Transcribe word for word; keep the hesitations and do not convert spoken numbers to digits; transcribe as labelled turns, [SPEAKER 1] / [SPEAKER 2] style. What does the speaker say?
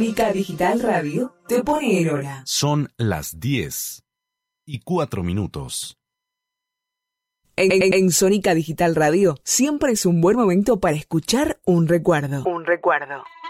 [SPEAKER 1] Sónica Digital Radio te pone en hora.
[SPEAKER 2] Son las diez y cuatro minutos.
[SPEAKER 1] En, en, en Sónica Digital Radio siempre es un buen momento para escuchar un recuerdo.
[SPEAKER 3] Un recuerdo.